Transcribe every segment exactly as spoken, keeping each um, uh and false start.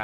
看，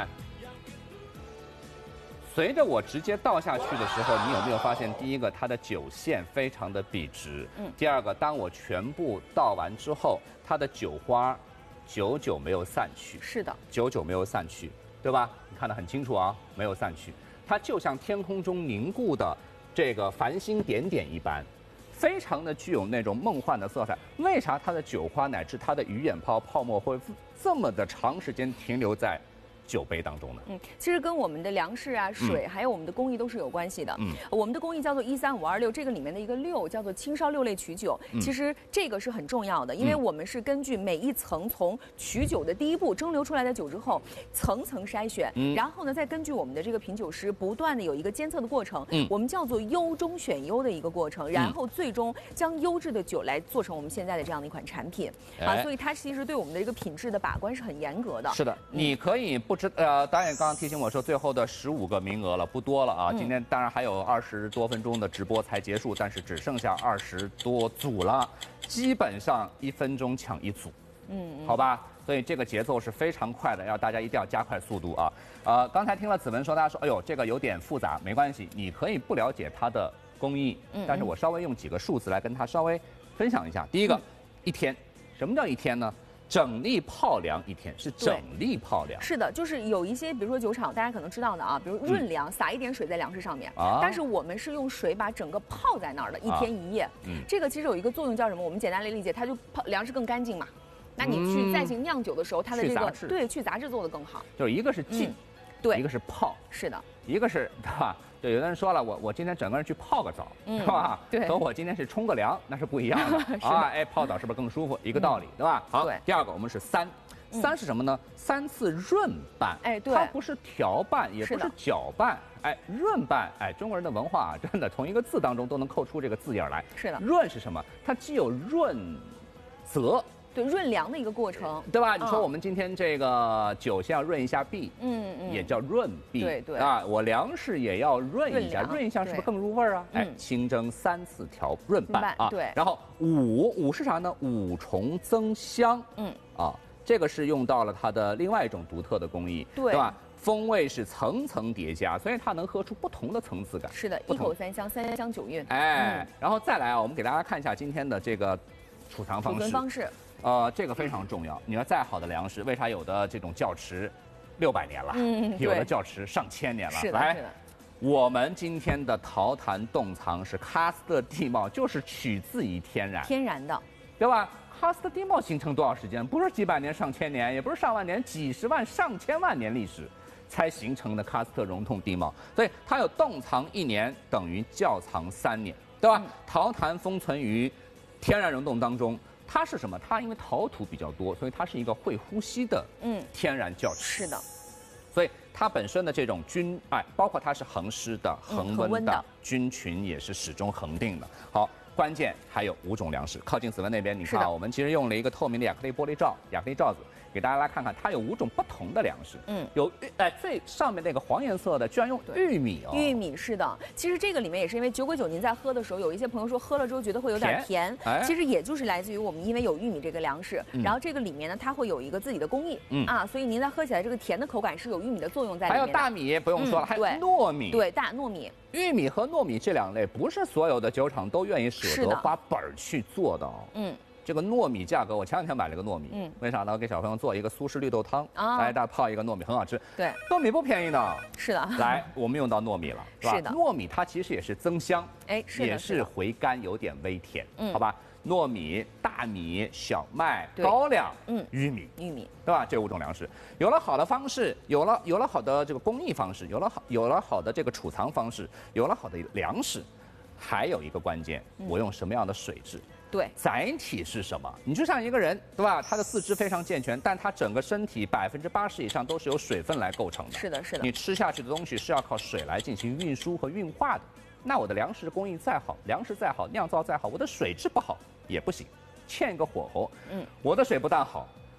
随着我直接倒下去的时候，你有没有发现，第一个它的酒线非常的笔直，嗯，第二个，当我全部倒完之后，它的酒花久久没有散去， 是的， 久久没有散去，对吧？你看得很清楚啊，没有散去，它就像天空中凝固的这个繁星点点一般。非常的具有那种梦幻的色彩。为啥它的酒花乃至它的鱼眼泡泡沫会这么的长时间停留在酒杯当中呢？ 嗯，其实跟我们的粮食啊、水，嗯、还有我们的工艺都是有关系的。嗯，我们的工艺叫做一三五二六，这个里面的一个六叫做青烧六类曲酒。嗯、其实这个是很重要的，因为我们是根据每一层从曲酒的第一步蒸馏出来的酒之后，层层筛选，嗯、然后呢，再根据我们的这个品酒师不断的有一个监测的过程。嗯，我们叫做优中选优的一个过程，然后最终将优质的酒来做成我们现在的这样的一款产品。哎、啊，所以它其实对我们的这个品质的把关是很严格的。 是的，你可以不。呃，导演刚刚提醒我说，最后的十五个名额了，不多了啊。今天当然还有二十多分钟的直播才结束，但是只剩下二十多组了，基本上一分钟抢一组，嗯，好吧。所以这个节奏是非常快的，要大家一定要加快速度啊。呃，刚才听了子文说，大家说，哎呦，这个有点复杂，没关系，你可以不了解它的工艺，但是我稍微用几个数字来跟他稍微分享一下。第一个，嗯、一天，什么叫一天呢？整粒泡凉一天是整粒泡凉， 是的，就是有一些，比如说酒厂，大家可能知道的啊，比如润凉，嗯、撒一点水在粮食上面，啊、但是我们是用水把整个泡在那儿的，一天一夜。啊、嗯，这个其实有一个作用叫什么？我们简单来理解，它就泡粮食更干净嘛。那你去再行酿酒的时候，它的这个对去杂质做得更好。 就是一个是浸，嗯、对，一个是泡， 是的， 一个是对吧？对，有的人说了，我我今天整个人去泡个澡，嗯、是吧？ 对， 和我今天是冲个凉，那是不一样的啊！哎，泡澡是不是更舒服？一个道理，嗯、对吧？好，第二个我们是三，三是什么呢？三次润拌， 哎，对， 它不是调拌，也不是搅拌，哎，润拌，哎，中国人的文化啊，真的从一个字当中都能扣出这个字眼来。 是的， 润是什么？它既有润泽。 对润凉的一个过程， 对吧？你说我们今天这个酒先要润一下壁，嗯嗯，也叫润壁， 对对啊，我粮食也要润一下，润一下是不是更入味啊？哎，清蒸三次调润拌啊， 对。 然后五五是啥呢？五重增香，嗯啊，这个是用到了它的另外一种独特的工艺，对吧？风味是层层叠加，所以它能喝出不同的层次感。 是的，一口三香，三香九韵。 哎，然后再来啊，我们给大家看一下今天的这个储藏方式。 储存方式。 呃，这个非常重要。你要再好的粮食，为啥有的这种窖池六百年了，嗯，有的窖池上千年了？ 是的， 来， 是的。 我们今天的陶坛冻藏是喀斯特地貌，就是取自于天然， 天然的， 对吧？喀斯特地貌形成多少时间？不是几百年、上千年，也不是上万年，几十万、上千万年历史才形成的喀斯特溶洞地貌，所以它有冻藏一年等于窖藏三年，对吧？嗯、陶坛封存于天然溶洞当中。它是什么？它因为陶土比较多，所以它是一个会呼吸的嗯天然窖池。 是的， 所以它本身的这种菌哎，包括它是恒湿的、恒温的，嗯、温的菌群也是始终恒定的。好，关键还有五种粮食。靠近子文那边，你看啊，我们其实用了一个透明的亚克力玻璃罩，亚克力罩子。给大家来看看，它有五种不同的粮食。嗯，有哎最上面那个黄颜色的，居然用玉米哦。 玉米是的，其实这个里面也是因为酒鬼酒您在喝的时候，有一些朋友说喝了之后觉得会有点甜，哎、其实也就是来自于我们因为有玉米这个粮食，嗯、然后这个里面呢它会有一个自己的工艺，嗯啊，所以您在喝起来这个甜的口感是有玉米的作用在里面。 还有大米不用说了，嗯、还有糯米， 对大糯米。 玉米和糯米这两类不是所有的酒厂都愿意舍得花本儿去做的哦。嗯。这个糯米价格，我前两天买了个糯米，嗯，为啥呢？我给小朋友做一个苏式绿豆汤，啊，来大家泡一个糯米，很好吃。 对， 糯米不便宜呢。 是的。 来，我们用到糯米了，是吧？ 是的。 糯米它其实也是增香， 哎，是的， 也是回甘，有点微甜，嗯，好吧？糯米、大米、小麦、高粱，嗯，玉米， 玉米， 对吧？这五种粮食，有了好的方式，有了有了好的这个工艺方式，有了好有了好的这个储藏方式，有了好的粮食，还有一个关键，我用什么样的水质？ 对， 载体是什么？你就像一个人，对吧？他的四肢非常健全，但他整个身体百分之八十以上都是由水分来构成的。 是的，是的。 你吃下去的东西是要靠水来进行运输和运化的。那我的粮食工艺再好，粮食再好，酿造再好，我的水质不好也不行，欠一个火候。嗯，我的水不但好，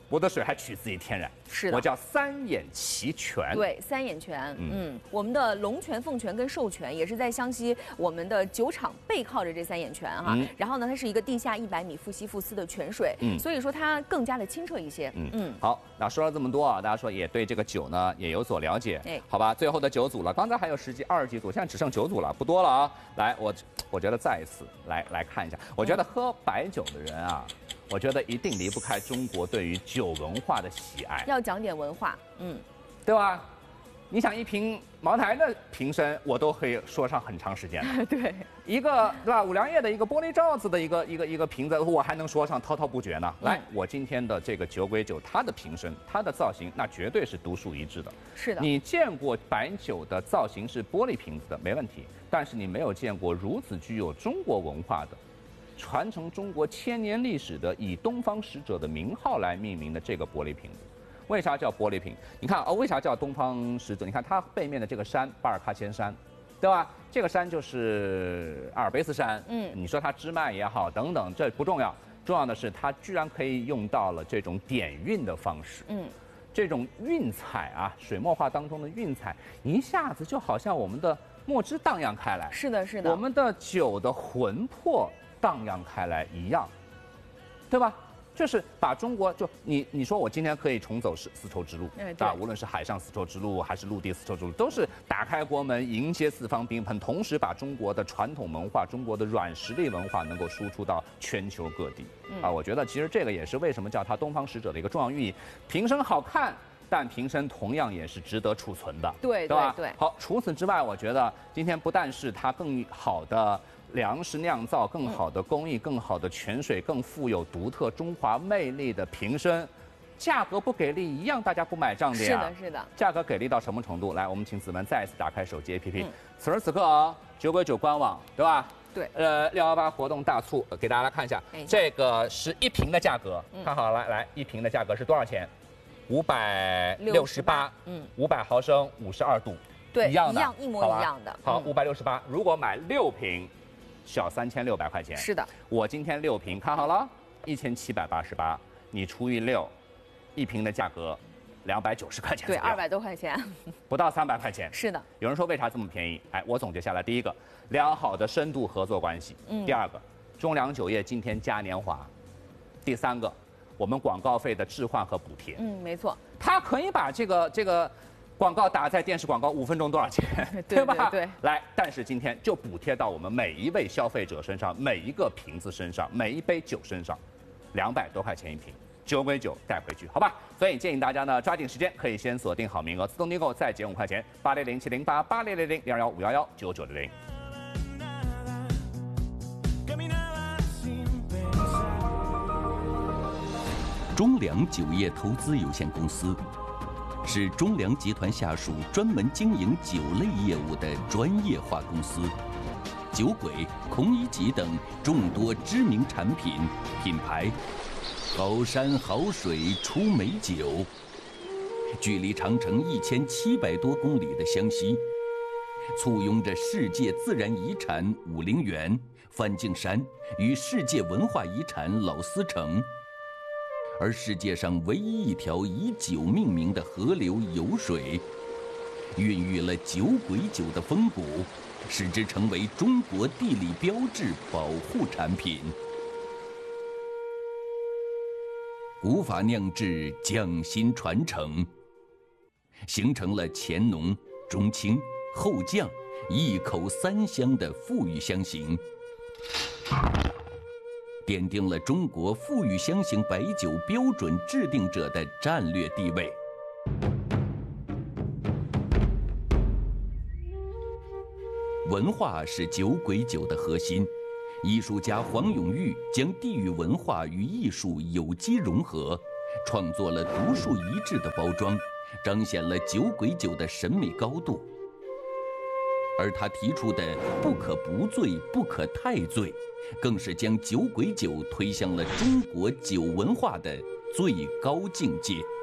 我的水还取自于天然， 是的， 我叫三眼齐全。 对，三眼泉，嗯，嗯我们的龙泉、凤泉跟寿泉也是在湘西我们的酒厂背靠着这三眼泉哈。嗯、然后呢，它是一个地下一百米复吸复丝的泉水，嗯，所以说它更加的清澈一些。嗯嗯。 好，那说了这么多啊，大家说也对这个酒呢也有所了解，哎，好吧，最后的九组了，刚才还有十几、二十几组，现在只剩九组了，不多了啊。来，我我觉得再一次来来看一下，我觉得喝白酒的人啊。我觉得一定离不开中国对于酒文化的喜爱， 要讲点文化，嗯， 对吧？你想一瓶茅台的瓶身，我都可以说上很长时间了。 对， 一个对吧？五粮液的一个玻璃罩子的一个一个一个瓶子，我还能说上滔滔不绝呢。嗯、来，我今天的这个酒鬼酒，它的瓶身，它的造型，那绝对是独树一帜的。 是的， 你见过白酒的造型是玻璃瓶子的，没问题，但是你没有见过如此具有中国文化的。传承中国千年历史的，以东方使者的名号来命名的这个玻璃瓶子，为啥叫玻璃瓶？你看啊，为啥叫东方使者？你看它背面的这个山，巴尔喀千山，对吧？这个山就是阿尔卑斯山。嗯，你说它支脉也好，等等，这不重要，重要的是它居然可以用到了这种点韵的方式。嗯，这种韵彩啊，水墨画当中的韵彩，一下子就好像我们的墨汁荡漾开来。 是的，是的， 我们的酒的魂魄荡漾开来一样，对吧？就是把中国就你你说我今天可以重走丝丝绸之路， 哎、 啊，无论是海上丝绸之路还是陆地丝绸之路，都是打开国门迎接四方宾朋，同时把中国的传统文化、中国的软实力文化能够输出到全球各地。嗯、啊，我觉得其实这个也是为什么叫它东方使者的一个重要寓意。瓶身好看，但瓶身同样也是值得储存的， 对对吧？ 对。 好，除此之外，我觉得今天不但是它更好的粮食酿造，更好的工艺，更好的泉水，更富有独特中华魅力的瓶身，价格不给力一样，大家不买账的呀。 是的，是的。 价格给力到什么程度？来，我们请子文再一次打开手机 A P P。嗯、此时此刻啊，酒鬼酒官网，对吧？ 对。 呃，六幺八活动大促，给大家来看一下，哎、这个是一瓶的价格。嗯、看好了，来来，一瓶的价格是多少钱？五百六十八。嗯。五百毫升，五十二度。 对， 一样的， 一样，一模一样的。 好，五百六十八。如果买六瓶。小三千六百块钱， 是的， 我今天六瓶看好了，一千七百八十八，你除以六，一瓶的价格两百九十块钱， 对，二百多块钱， 不到三百块钱， 是的。 有人说为啥这么便宜？哎，我总结下来，第一个，良好的深度合作关系；嗯，第二个，中粮酒业今天嘉年华；第三个，我们广告费的置换和补贴。 嗯，没错， 他可以把这个这个。广告打在电视广告五分钟多少钱，对吧？ 对， 来，但是今天就补贴到我们每一位消费者身上，每一个瓶子身上，每一杯酒身上，两百多块钱一瓶，酒归酒，带回去，好吧？所以建议大家呢，抓紧时间，可以先锁定好名额，自动订购再减五块钱，八零零七零八八零零零零二幺五幺幺九九零零。 中粮酒业投资有限公司。是中粮集团下属专门经营酒类业务的专业化公司，酒鬼、孔乙己等众多知名产品品牌，好山好水出美酒。距离长城一千七百多公里的湘西，簇拥着世界自然遗产武陵源、梵净山与世界文化遗产老司城。而世界上唯一一条以酒命名的河流酉水，孕育了酒鬼酒的风骨，使之成为中国地理标志保护产品。古法酿制，匠心传承，形成了前浓、中清、后酱、一口三香的馥郁香型。奠定了中国馥郁香型白酒标准制定者的战略地位。文化是酒鬼酒的核心，艺术家黄永玉将地域文化与艺术有机融合，创作了独树一帜的包装，彰显了酒鬼酒的审美高度。而他提出的“不可不醉，不可太醉”，更是将酒鬼酒推向了中国酒文化的最高境界。